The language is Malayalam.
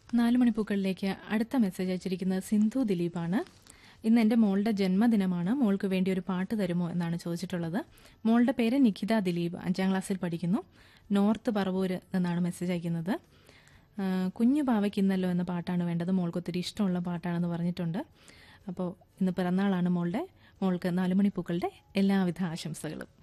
നാല് മണിപ്പൂക്കളിലേക്ക് അടുത്ത മെസ്സേജ് അയച്ചിരിക്കുന്നത് സിന്ധു ദിലീപാണ്. ഇന്ന് എൻ്റെ മോളുടെ ജന്മദിനമാണ്. മോൾക്ക് വേണ്ടി ഒരു പാട്ട് തരുമോ എന്നാണ് ചോദിച്ചിട്ടുള്ളത്. മോളുടെ പേര് നിഖിത ദിലീപ്, 5ാം ക്ലാസ്സിൽ പഠിക്കുന്നു. നോർത്ത് പറവൂര് എന്നാണ് മെസ്സേജ് അയക്കുന്നത്. കുഞ്ഞു പാവയ്ക്ക് ഇന്നല്ലോ എന്ന പാട്ടാണ് വേണ്ടത്. മോൾക്ക് ഒത്തിരി ഇഷ്ടമുള്ള പാട്ടാണെന്ന് പറഞ്ഞിട്ടുണ്ട്. അപ്പോൾ ഇന്ന് പിറന്നാളാണ് മോൾക്ക് നാലുമണിപ്പൂക്കളുടെ എല്ലാവിധ ആശംസകളും.